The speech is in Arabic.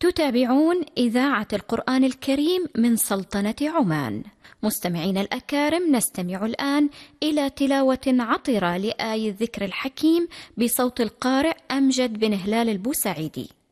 تتابعون إذاعة القرآن الكريم من سلطنة عمان. مستمعين الأكارم، نستمع الآن إلى تلاوة عطرة لآي الذكر الحكيم بصوت القارئ أمجد بن هلال البوسعيدي.